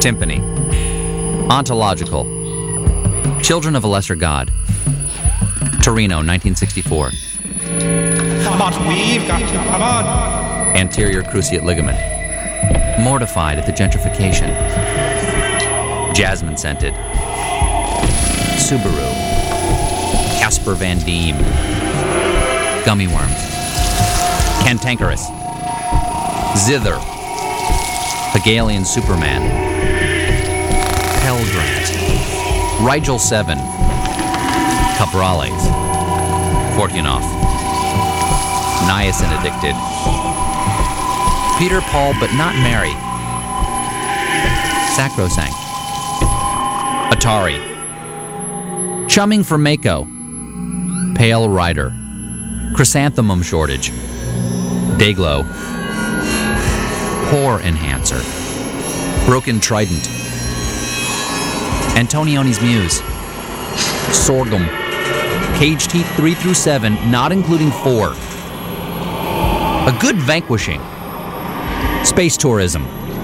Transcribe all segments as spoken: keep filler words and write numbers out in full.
Timpani. Ontological. Children of a Lesser God. Torino, nineteen sixty-four. But we've got to come on. Anterior cruciate ligament. Mortified at the gentrification. Jasmine scented. Subaru. Casper Van Diem. Gummy worms. Cantankerous. Zither. Hegelian Superman. Pell Grant. Rigel seven. Cabrales. Fortunoff. Niacin addicted. Peter, Paul, but not Mary. Sacrosanct. Atari. Chumming for Mako. Pale Rider. Chrysanthemum shortage. Dayglow. Pore enhancer. Broken Trident. Antonioni's Muse. Sorghum. Cage teeth three through seven, not including four. A good vanquishing. Space tourism.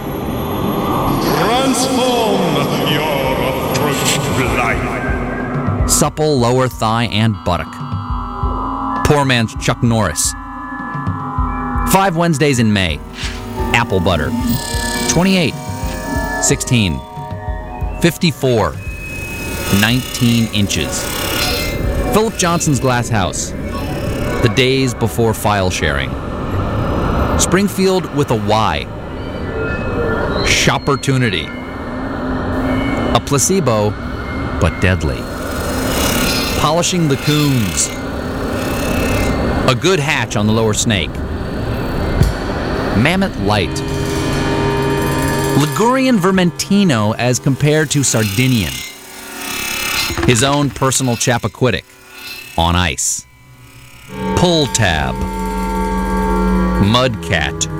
Transform your approach to life. Supple lower thigh and buttock. Poor man's Chuck Norris. Five Wednesdays in May. Apple butter. twenty-eight. sixteen. fifty-four. nineteen inches. Philip Johnson's Glass House. The days before file sharing. Springfield with a Y. Shopportunity. A placebo, but deadly. Polishing the coons. A good hatch on the lower snake. Mammoth Light. Ligurian Vermentino as compared to Sardinian. His own personal Chappaquiddick. On ice. Pull tab. Mudcat.